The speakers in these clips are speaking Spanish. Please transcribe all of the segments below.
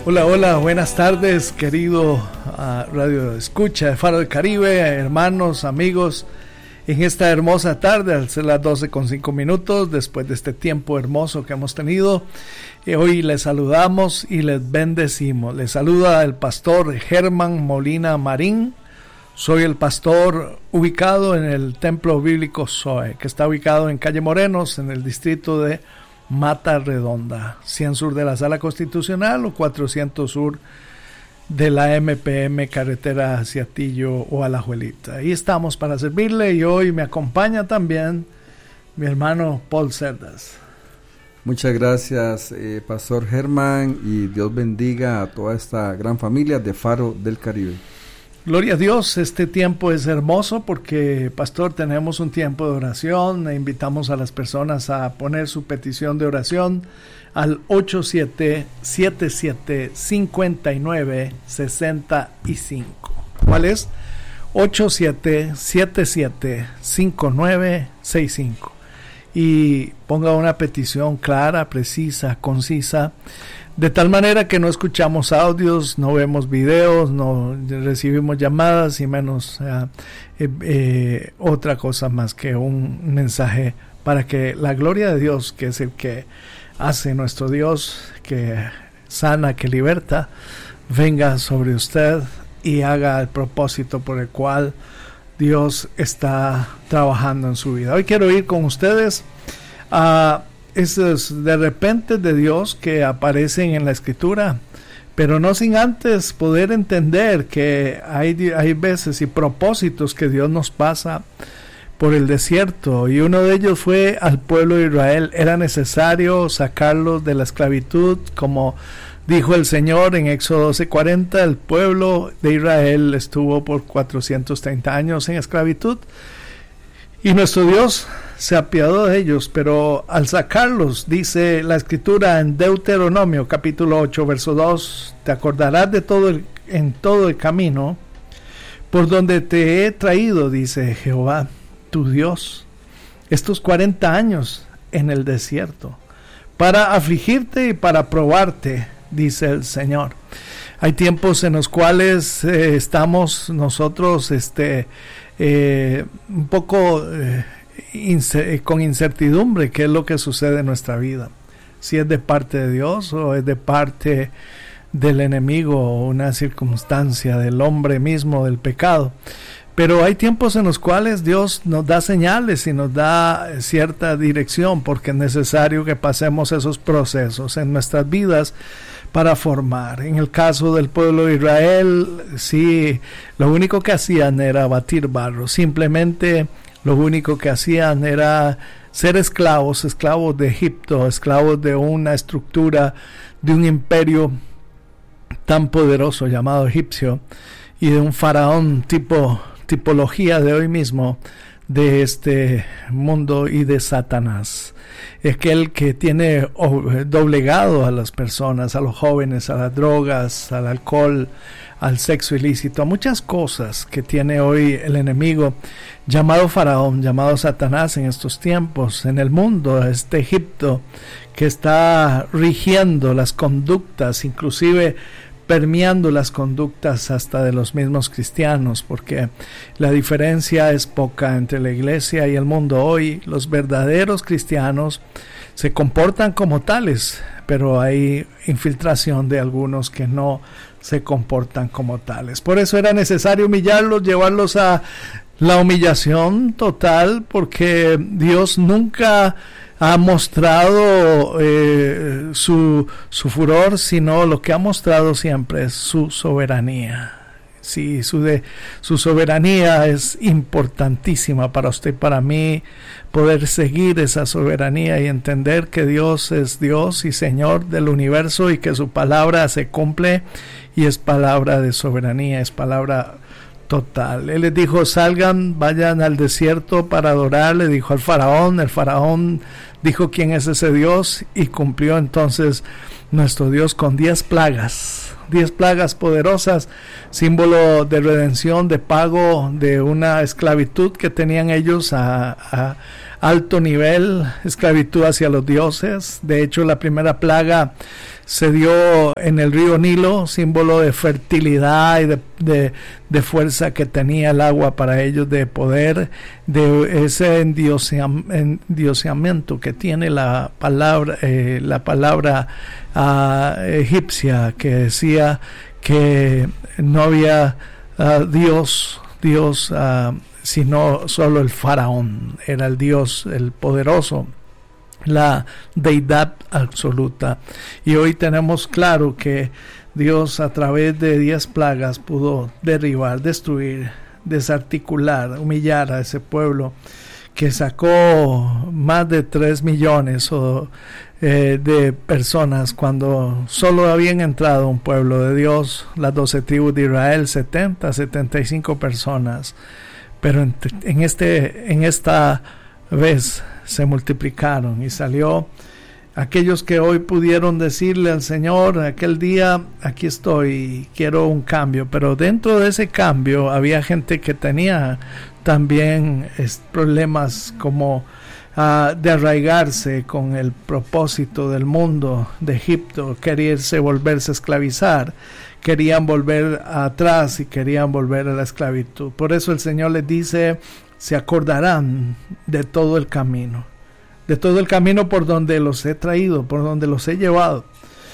Hola, hola, buenas tardes, querido Radio Escucha de Faro del Caribe, hermanos, amigos, en esta hermosa tarde, al ser las 12:05, después de este tiempo hermoso que hemos tenido, hoy les saludamos y les bendecimos. Les saluda el pastor Germán Molina Marín. Soy el pastor ubicado en el Templo Bíblico Zoe, que está ubicado en Calle Morenos, en el distrito de Mata Redonda, 100 sur de la Sala Constitucional o 400 sur de la MPM, carretera hacia Tillo o Alajuelita. Ahí estamos para servirle, y hoy me acompaña también mi hermano Paul Cerdas. Muchas gracias, pastor Germán, y Dios bendiga a toda esta gran familia de Faro del Caribe. Gloria a Dios, este tiempo es hermoso porque, pastor, tenemos un tiempo de oración. Invitamos a las personas a poner su petición de oración al 8777-5965. ¿Cuál es? 8777-5965. Y ponga una petición clara, precisa, concisa, de tal manera que no escuchamos audios, no vemos videos, no recibimos llamadas y menos otra cosa más que un mensaje para que la gloria de Dios, que es el que hace nuestro Dios, que sana, que liberta, venga sobre usted y haga el propósito por el cual Dios está trabajando en su vida. Hoy quiero ir con ustedes a esos de repente de Dios que aparecen en la Escritura, pero no sin antes poder entender que hay veces y propósitos que Dios nos pasa por el desierto, y uno de ellos fue al pueblo de Israel. Era necesario sacarlos de la esclavitud, como dijo el Señor en Éxodo 12:40, el pueblo de Israel estuvo por 430 años en esclavitud, y nuestro Dios se apiadó de ellos, pero al sacarlos, dice la Escritura en Deuteronomio capítulo 8, verso 2, te acordarás de en todo el camino por donde te he traído, dice Jehová, tu Dios, estos 40 años en el desierto, para afligirte y para probarte, dice el Señor. Hay tiempos en los cuales estamos nosotros un poco con incertidumbre qué es lo que sucede en nuestra vida, si es de parte de Dios o es de parte del enemigo o una circunstancia del hombre mismo, del pecado. Pero hay tiempos en los cuales Dios nos da señales y nos da cierta dirección, porque es necesario que pasemos esos procesos en nuestras vidas para formar. En el caso del pueblo de Israel, sí, lo único que hacían era batir barro. Simplemente lo único que hacían era ser esclavos de Egipto, esclavos de una estructura, de un imperio tan poderoso llamado egipcio, y de un faraón tipología de hoy mismo, de este mundo, y de Satanás, aquel que tiene doblegado a las personas, a los jóvenes, a las drogas, al alcohol, al sexo ilícito, a muchas cosas que tiene hoy el enemigo, llamado faraón, llamado Satanás en estos tiempos, en el mundo, este Egipto que está rigiendo las conductas, inclusive permeando las conductas hasta de los mismos cristianos, porque la diferencia es poca entre la iglesia y el mundo hoy. Los verdaderos cristianos se comportan como tales, pero hay infiltración de algunos que no se comportan como tales. Por eso era necesario humillarlos, llevarlos a la humillación total, porque Dios nunca ha mostrado su furor, sino lo que ha mostrado siempre es su soberanía. Sí, su soberanía es importantísima para usted y para mí, poder seguir esa soberanía y entender que Dios es Dios y Señor del universo, y que su palabra se cumple, y es palabra de soberanía, es palabra total. Él les dijo: salgan, vayan al desierto para adorar. Le dijo al faraón. El faraón dijo: ¿quién es ese Dios? Y cumplió entonces nuestro Dios con 10 plagas, 10 plagas poderosas, símbolo de redención, de pago de una esclavitud que tenían ellos a alto nivel, esclavitud hacia los dioses. De hecho, la primera plaga se dio en el río Nilo, símbolo de fertilidad y de fuerza que tenía el agua para ellos, de poder, de ese endioseamiento que tiene la palabra egipcia, que decía que no había Dios, sino solo el faraón, era el Dios, el poderoso, la deidad absoluta. Y hoy tenemos claro que Dios a través de 10 plagas pudo derribar, destruir, desarticular, humillar a ese pueblo que sacó más de 3 millones de personas cuando solo habían entrado un pueblo de Dios, las 12 tribus de Israel, 75 personas. Pero en esta vez se multiplicaron y salió aquellos que hoy pudieron decirle al Señor aquel día: aquí estoy, quiero un cambio. Pero dentro de ese cambio había gente que tenía también problemas como de arraigarse con el propósito del mundo de Egipto, quererse volverse a esclavizar, querían volver atrás y querían volver a la esclavitud. Por eso el Señor les dice: se acordarán de todo el camino por donde los he traído, por donde los he llevado.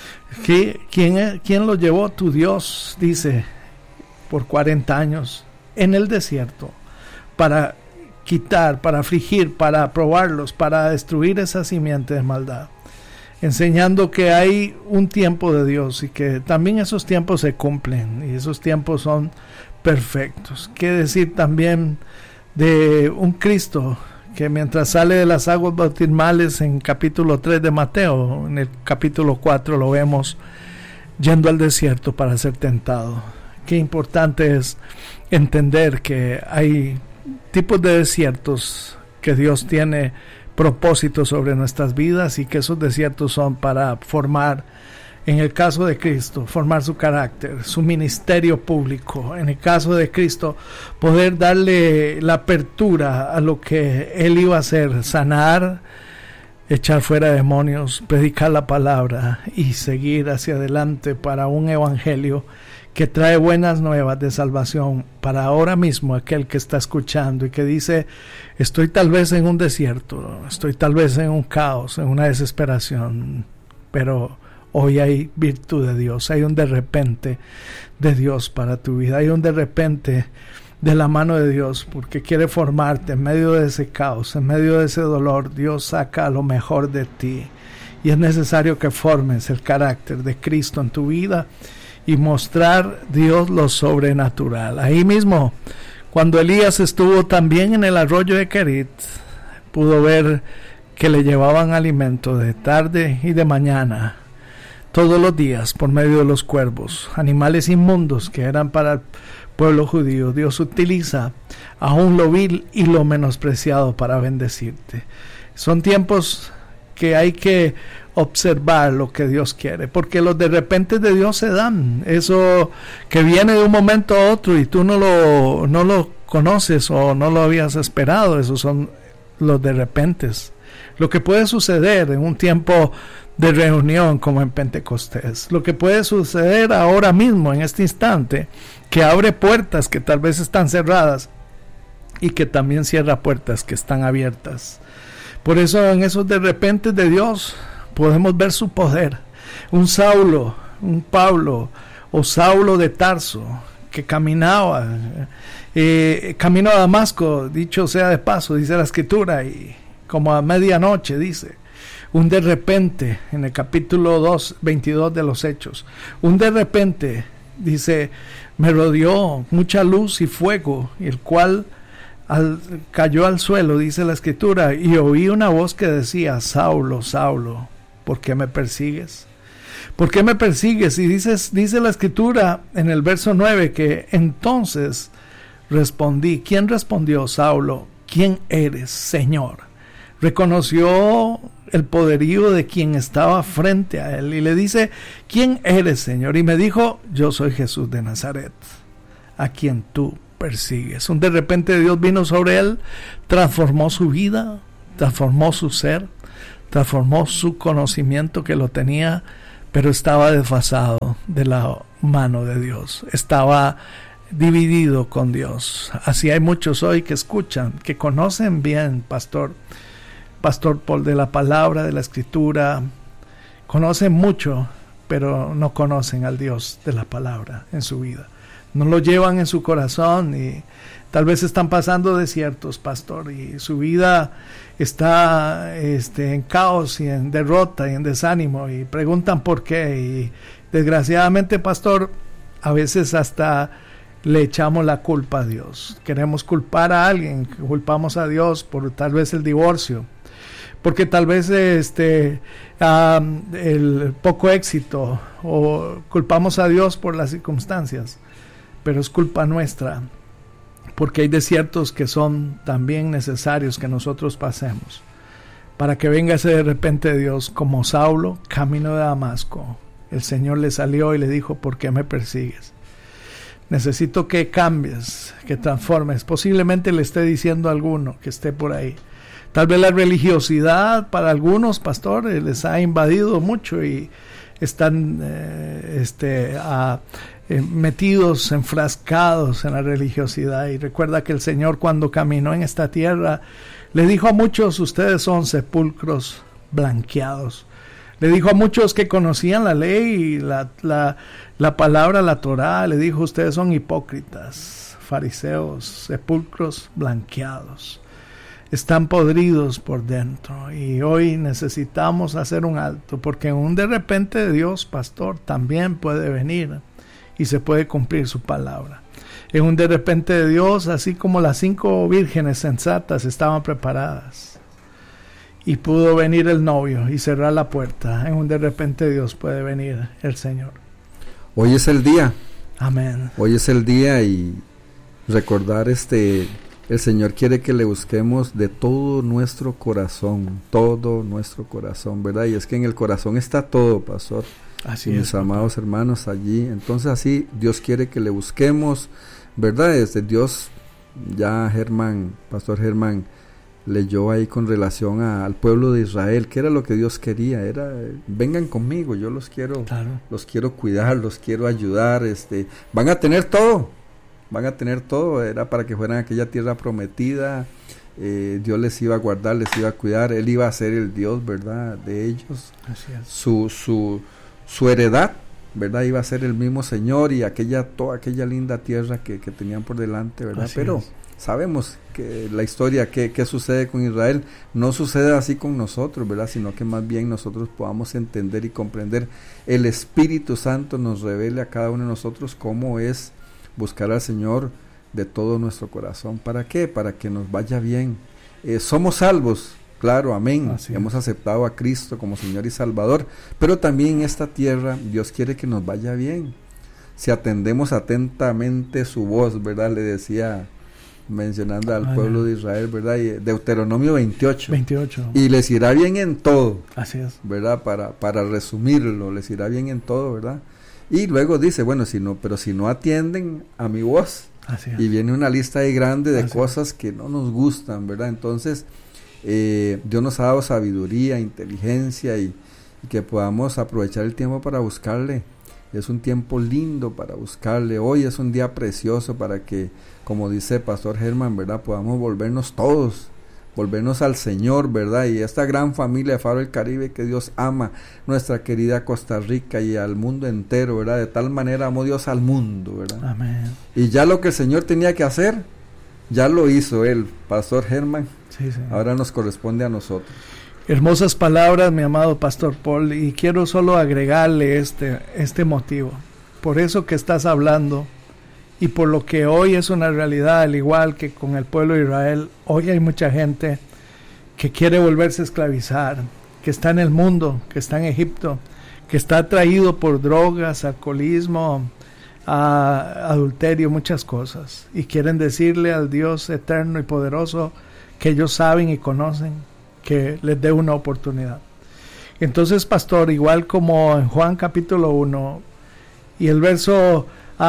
¿Quién los llevó? Tu Dios, dice, por 40 años en el desierto, para quitar, para afligir, para probarlos, para destruir esa simiente de maldad, enseñando que hay un tiempo de Dios y que también esos tiempos se cumplen y esos tiempos son perfectos. ¿Qué decir también de un Cristo que mientras sale de las aguas bautismales en capítulo 3 de Mateo, en el capítulo 4 lo vemos yendo al desierto para ser tentado? Qué importante es entender que hay tipos de desiertos que Dios tiene propósitos sobre nuestras vidas y que esos desiertos son para formar, en el caso de Cristo, formar su carácter, su ministerio público. En el caso de Cristo, poder darle la apertura a lo que Él iba a hacer: sanar, echar fuera demonios, predicar la palabra y seguir hacia adelante para un evangelio que trae buenas nuevas de salvación para ahora mismo aquel que está escuchando y que dice: estoy tal vez en un desierto, estoy tal vez en un caos, en una desesperación, pero hoy hay virtud de Dios, hay un de repente de Dios para tu vida, hay un de repente de la mano de Dios, porque quiere formarte en medio de ese caos, en medio de ese dolor. Dios saca lo mejor de ti y es necesario que formes el carácter de Cristo en tu vida y mostrar Dios lo sobrenatural. Ahí mismo, cuando Elías estuvo también en el arroyo de Kerit, pudo ver que le llevaban alimento de tarde y de mañana, todos los días, por medio de los cuervos, animales inmundos que eran para el pueblo judío. Dios utiliza aún lo vil y lo menospreciado para bendecirte. Son tiempos que hay que observar lo que Dios quiere, porque los de repente de Dios se dan, eso que viene de un momento a otro y tú no lo conoces o no lo habías esperado. Esos son los de repentes, lo que puede suceder en un tiempo de reunión como en Pentecostés, lo que puede suceder ahora mismo en este instante, que abre puertas que tal vez están cerradas y que también cierra puertas que están abiertas. Por eso en esos de repente de Dios podemos ver su poder. Un Saulo, un Pablo o Saulo de Tarso que caminaba camino a Damasco, dicho sea de paso, dice la escritura, y como a medianoche, dice, un de repente, en el capítulo 22 de los Hechos, un de repente, dice, me rodeó mucha luz y fuego, el cual cayó al suelo, dice la escritura, y oí una voz que decía: Saulo, Saulo, ¿por qué me persigues? ¿Por qué me persigues? Y dice la escritura en el verso 9 que entonces respondí. ¿Quién respondió? Saulo. ¿Quién eres, Señor? Reconoció el poderío de quien estaba frente a él y le dice: ¿quién eres, Señor? Y me dijo: yo soy Jesús de Nazaret, a quien tú persigues. Un de repente Dios vino sobre él, transformó su vida, transformó su ser, transformó su conocimiento que lo tenía pero estaba desfasado de la mano de Dios, estaba dividido con Dios. Así hay muchos hoy que escuchan, que conocen bien, Pastor Paul, de la palabra, de la escritura, conocen mucho, pero no conocen al Dios de la palabra en su vida. No lo llevan en su corazón y tal vez están pasando desiertos, pastor, y su vida está en caos y en derrota y en desánimo, y preguntan por qué. Y desgraciadamente, pastor, a veces hasta le echamos la culpa a Dios. Queremos culpar a alguien, culpamos a Dios por tal vez el divorcio, porque tal vez el poco éxito, o culpamos a Dios por las circunstancias, pero es culpa nuestra, porque hay desiertos que son también necesarios que nosotros pasemos, para que venga ese de repente Dios, como Saulo, camino de Damasco. El Señor le salió y le dijo: ¿por qué me persigues? Necesito que cambies, que transformes. Posiblemente le esté diciendo a alguno que esté por ahí. Tal vez la religiosidad para algunos pastores les ha invadido mucho y están metidos, enfrascados en la religiosidad. Y recuerda que el Señor, cuando caminó en esta tierra, le dijo a muchos: ustedes son sepulcros blanqueados. Le dijo a muchos que conocían la ley y la palabra, la Torá, le dijo: ustedes son hipócritas, fariseos, sepulcros blanqueados. Están podridos por dentro, y hoy necesitamos hacer un alto, porque un de repente de Dios, pastor, también puede venir y se puede cumplir su palabra. En un de repente de Dios, así como las 5 vírgenes sensatas estaban preparadas y pudo venir el novio y cerrar la puerta, en un de repente de Dios puede venir el Señor. Hoy es el día. Amén. Hoy es el día, y recordar el Señor quiere que le busquemos de todo nuestro corazón, ¿verdad? Y es que en el corazón está todo, pastor. Así y es, mis amados hermanos allí. Entonces así Dios quiere que le busquemos, ¿verdad? Dios, ya Pastor Germán leyó ahí con relación al pueblo de Israel, que era lo que Dios quería, era: vengan conmigo, yo los quiero, claro, los quiero cuidar, los quiero ayudar, van a tener todo, era para que fueran a aquella tierra prometida. Dios les iba a guardar, les iba a cuidar, Él iba a ser el Dios, ¿verdad?, de ellos. Así es. Su heredad, ¿verdad?, iba a ser el mismo Señor, y toda aquella linda tierra que tenían por delante, ¿verdad? Así Pero es. Sabemos que la historia, que sucede con Israel, no sucede así con nosotros, ¿verdad?, sino que más bien nosotros podamos entender y comprender. El Espíritu Santo nos revele a cada uno de nosotros cómo es buscar al Señor de todo nuestro corazón. ¿Para qué? Para que nos vaya bien. Somos salvos, claro, amén. Así Hemos es. aceptado a Cristo como Señor y Salvador, pero también en esta tierra Dios quiere que nos vaya bien. Si atendemos atentamente su voz, ¿verdad? Le decía, mencionando al pueblo de Israel, ¿verdad? Y Deuteronomio 28. Y les irá bien en todo. Así es. ¿Verdad? Para resumirlo, les irá bien en todo, ¿verdad? Y luego dice, bueno, pero si no atienden a mi voz, y viene una lista ahí grande de cosas que no nos gustan, ¿verdad? Entonces, Dios nos ha dado sabiduría, inteligencia, y que podamos aprovechar el tiempo para buscarle. Es un tiempo lindo para buscarle. Hoy es un día precioso para que, como dice Pastor Germán, ¿verdad?, podamos volvernos todos, volvernos al Señor, ¿verdad? Y esta gran familia de Faro del Caribe que Dios ama, nuestra querida Costa Rica y al mundo entero, ¿verdad? De tal manera amó Dios al mundo, ¿verdad? Amén. Y ya lo que el Señor tenía que hacer, ya lo hizo Él, Pastor Germán. Sí. Ahora nos corresponde a nosotros. Hermosas palabras, mi amado Pastor Paul, y quiero solo agregarle este motivo. Por eso que estás hablando, y por lo que hoy es una realidad, al igual que con el pueblo de Israel, hoy hay mucha gente que quiere volverse a esclavizar, que está en el mundo, que está en Egipto, que está atraído por drogas, alcoholismo, adulterio, muchas cosas, y quieren decirle al Dios eterno y poderoso que ellos saben y conocen, que les dé una oportunidad. Entonces, pastor, igual como en Juan capítulo 1 y el verso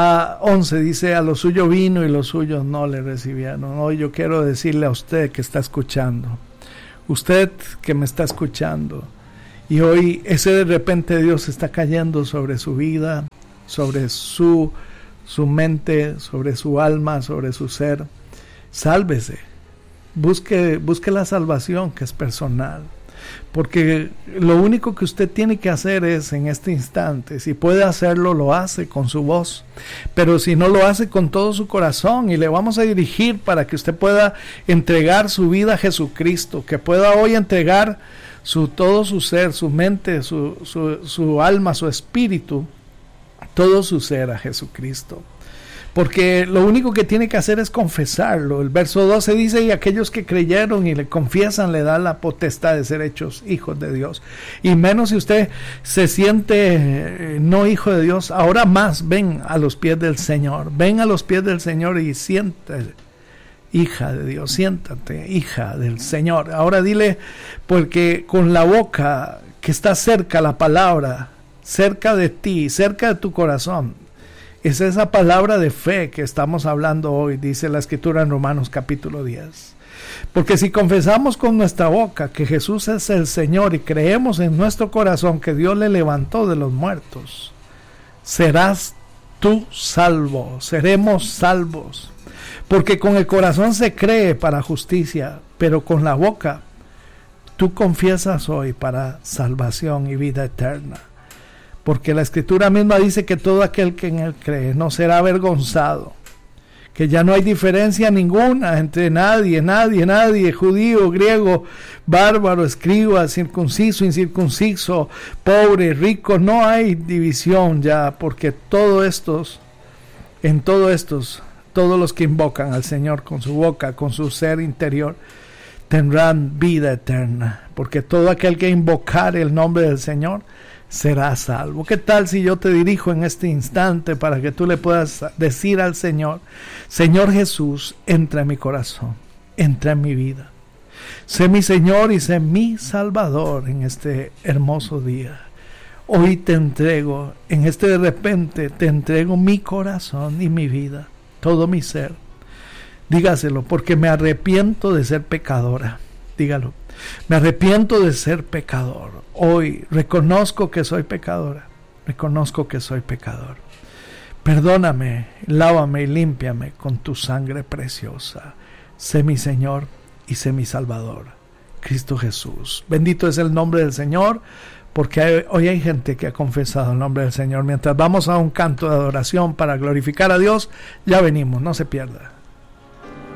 11 dice: a lo suyo vino y los suyos no le recibieron. Hoy yo quiero decirle a usted que está escuchando, usted que me está escuchando Y hoy ese de repente Dios está cayendo sobre su vida, sobre su mente, sobre su alma, sobre su ser. Sálvese. Busque la salvación, que es personal. Porque lo único que usted tiene que hacer es, en este instante, si puede hacerlo, lo hace con su voz, pero si no, lo hace con todo su corazón, y le vamos a dirigir para que usted pueda entregar su vida a Jesucristo, que pueda hoy entregar todo su ser, su mente, su alma, su espíritu, todo su ser a Jesucristo. Porque lo único que tiene que hacer es confesarlo. El verso 12 dice: y aquellos que creyeron y le confiesan le dan la potestad de ser hechos hijos de Dios. Y menos si usted se siente no hijo de Dios, ahora más ven a los pies del Señor. Ven a los pies del Señor y siéntate, hija de Dios, siéntate, hija del Señor. Ahora dile, porque con la boca que está cerca la palabra, cerca de ti, cerca de tu corazón, es esa palabra de fe que estamos hablando hoy, dice la Escritura en Romanos capítulo 10. Porque si confesamos con nuestra boca que Jesús es el Señor y creemos en nuestro corazón que Dios le levantó de los muertos, serás tú salvo, seremos salvos. Porque con el corazón se cree para justicia, pero con la boca tú confiesas hoy para salvación y vida eterna. Porque la Escritura misma dice que todo aquel que en él cree no será avergonzado, que ya no hay diferencia ninguna entre nadie, judío, griego, bárbaro, escriba, circunciso, incircunciso, pobre, rico, no hay división ya, porque todos los que invocan al Señor con su boca, con su ser interior, tendrán vida eterna, porque todo aquel que invocar el nombre del Señor será salvo. ¿Qué tal si yo te dirijo en este instante para que tú le puedas decir al Señor: Señor Jesús, entra en mi corazón, entra en mi vida, sé mi Señor y sé mi Salvador en este hermoso día. Hoy te entrego, en este de repente, te entrego mi corazón y mi vida, todo mi ser. Dígaselo, porque me arrepiento de ser pecadora. Dígalo. Me arrepiento de ser pecador. Hoy reconozco que soy pecadora. Reconozco que soy pecador. Perdóname, lávame y límpiame con tu sangre preciosa. Sé mi Señor y sé mi Salvador, Cristo Jesús. Bendito es el nombre del Señor, porque hoy hay gente que ha confesado el nombre del Señor. Mientras vamos a un canto de adoración para glorificar a Dios, ya venimos, no se pierda.